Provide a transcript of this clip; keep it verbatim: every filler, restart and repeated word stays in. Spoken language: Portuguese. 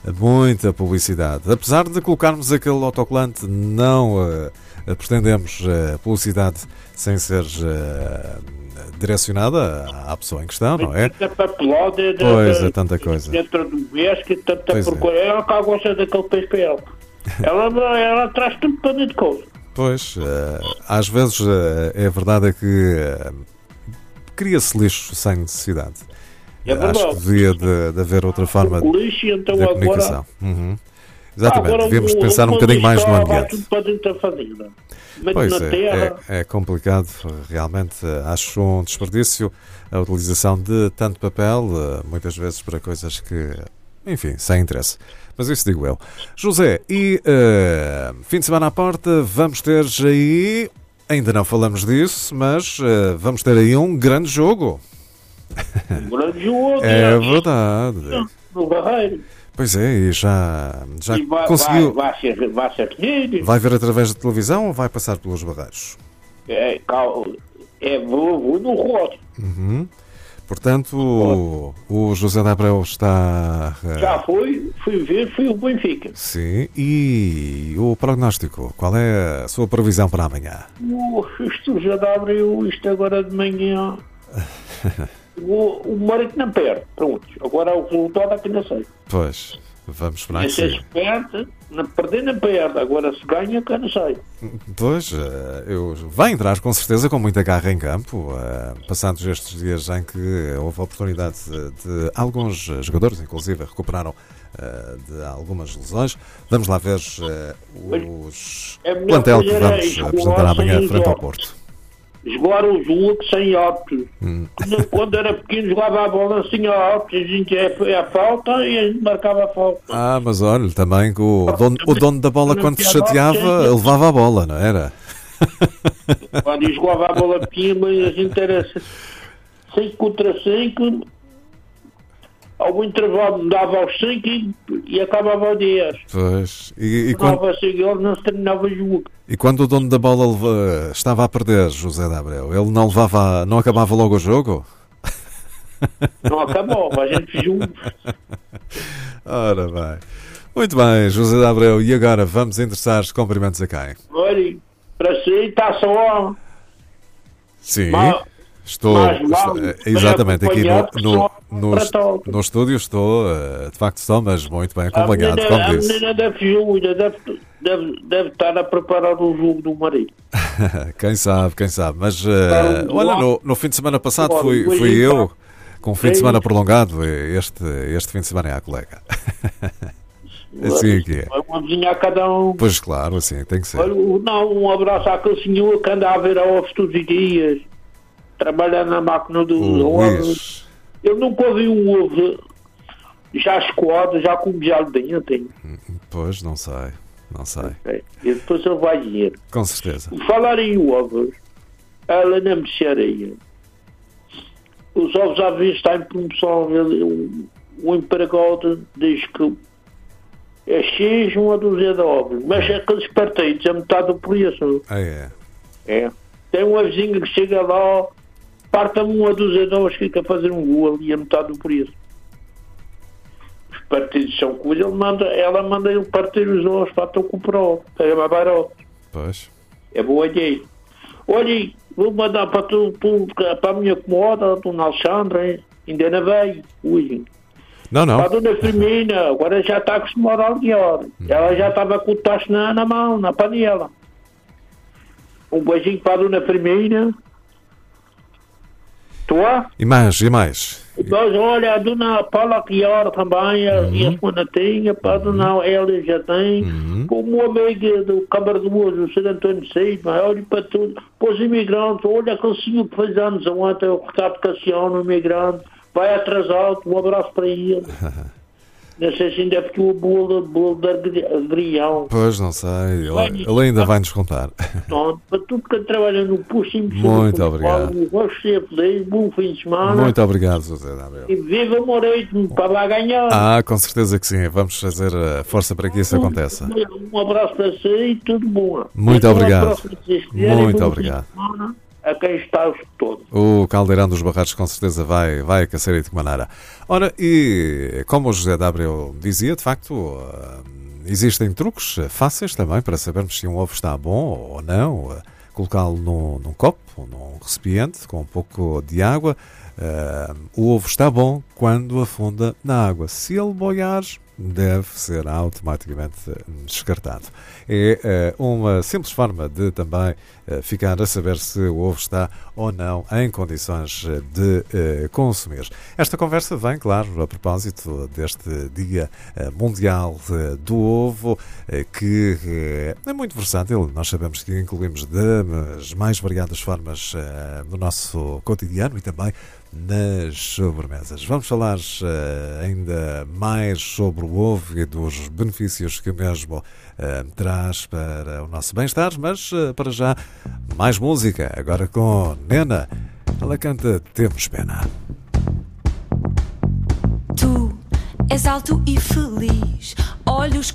muita publicidade. Apesar de colocarmos aquele autocolante, não uh, pretendemos uh, publicidade sem ser uh, direcionada à pessoa em questão, não é? Pois, é tanta coisa. Dentro do mês, que tanta procura. Ela cá gosta daquele peixe para ela. Ela, ela traz tudo para dentro de coisa. Pois, uh, às vezes uh, é verdade é que uh, cria-se lixo sem necessidade. É verdade. Acho que devia de, de haver outra forma o lixo, então, de comunicação. Agora... Uhum. Exatamente, agora, devíamos o, pensar o, um bocadinho mais no ambiente. Vai tudo para dentro da fazenda. Pois na é, terra. é, é complicado, realmente. Acho um desperdício a utilização de tanto papel, muitas vezes para coisas que, enfim, sem interesse. Mas isso digo eu. José, e uh, fim de semana à porta, vamos ter aí, ainda não falamos disso, mas uh, vamos ter aí um grande jogo. Um grande jogo. É verdade. No Barreiro. Pois é, e já, já e vai, conseguiu... Vai, vai, ser, vai ser Vai ver através da televisão ou vai passar pelos barreiros? É, é vou, vou no rodo. Uhum. Portanto, o, o José de Abreu está... Uh... Já foi, fui ver, fui o Benfica. Sim, e o prognóstico? Qual é a sua previsão para amanhã? O, isto já de Abreu, isto agora de manhã... o, o Marito não perde, pronto. Agora o resultado é que não sei. Pois, vamos esperar que sim. Se perde, não perder não perde. Agora se ganha, que eu não sei. Pois, eu, vai entrar com certeza com muita garra em campo, passados estes dias em que houve a oportunidade de, de alguns jogadores, inclusive, recuperaram de algumas lesões. Vamos lá ver os é plantel que vamos apresentar amanhã frente ao Porto. Jogaram o jogo sem óculos. Hum. Quando era pequeno jogava a bola sem óculos. A gente é a falta e a gente marcava a falta. Ah, mas olha, também que o dono, o dono da bola quando se chateava levava a bola, não era? Quando jogava a bola pequena, mas a gente era cinco contra cinco. Ao intervalo dava aos cinco e, e acabava o dez. Pois. E, e quando... quando... não se terminava o jogo. E quando o dono da bola leva... estava a perder, José de Abreu, ele não levava, não acabava logo o jogo? Não acabava, a gente jogo. Ora bem. Muito bem, José de Abreu. E agora vamos endereçar os cumprimentos a quem? Olha, para si está só. Sim. Mas... Estou, Mas, estou exatamente aqui no, no, no, no estúdio, estou, de facto estou, mas muito bem acompanhado, a menina, como a disse. A menina deve, jogo, deve, deve, deve estar a preparar o jogo do marido. Quem sabe, quem sabe, mas uh, olha, no, no fim de semana passado fui, fui eu, com um fim de semana prolongado, este, este fim de semana é a colega. Assim aqui é. Uma vizinha a cada um. Pois claro, assim tem que ser. Olha, não, um abraço àquele senhor que anda a ver a ovos todos os dias. Trabalha na máquina do ovos. Eu nunca ouvi um ovo já escoado, já com gelo dentro. Pois, não sei, não sei. Okay. E depois ele vai dizer. Com certeza. Falar em ovos, ela na mercearia. Os ovos às vezes estão em promoção. O, o empregado diz que é X uma dúzia de ovos, mas é aqueles partidos, é metade do preço. Ah, é? É. Tem uma vizinha que chega lá, parta-me uma dúzia de ovos, fica a fazer um gol ali a metade do preço. Os partidos são coisa, ele manda, ela manda ele partir os ovos para tu comprar ovos, é mais barato. Pois. É boa ideia. Olha, vou mandar para tu, tu para a minha comoda, Dona Alexandra, ainda não veio, ui. Não, não. Para a Dona Firmina, agora já está acostumada a ligar. Hum. Ela já estava com o tacho na, na mão, na panela. Um beijinho para a Dona Firmina. Estou? E mais, e mais? Mas olha, a Dona Paula Chiara também, uhum. E a semana tinha, para a Dona Elia já tem, uhum. O meu amigo do Câmara do Uso, o Sr. António Seid, olha para tudo, para os imigrantes, olha aquele senhor que fez anos ontem, o Ricardo Cassiano, o imigrante, vai atrasado, um abraço para ele. Não sei se ainda é porque o bolo, bolo de agrião. Pois, não sei. Ele, ele ainda vai nos contar. Pronto, para tudo que trabalha no Puxo. Muito obrigado. Gosto de ser feliz, bom fim de semana. Muito obrigado, José Abreu. E viva Moreito, para lá ganhar. Ah, com certeza que sim. Vamos fazer força para que isso aconteça. Um abraço para si e tudo bom. Muito obrigado. Muito obrigado. a quem está todo. O caldeirão dos barrados com certeza vai, vai aquecer aí de que maneira. Ora, e como o José de Abreu dizia, de facto, existem truques fáceis também para sabermos se um ovo está bom ou não. Colocá-lo num, num copo, num recipiente com um pouco de água. Uh, o ovo está bom quando afunda na água. Se ele boiar, deve ser automaticamente descartado. É uh, uma simples forma de também uh, ficar a saber se o ovo está ou não em condições de uh, consumir. Esta conversa vem, claro, a propósito deste Dia uh, Mundial uh, do Ovo, uh, que uh, é muito versátil. Nós sabemos que incluímos das mais variadas formas uh, no nosso cotidiano e também nas sobremesas. Vamos falar uh, ainda mais sobre o ovo e dos benefícios que o mesmo uh, traz para o nosso bem-estar, mas uh, para já mais música, agora com Nena. Ela canta Temos Pena. Tu és alto e feliz, olhos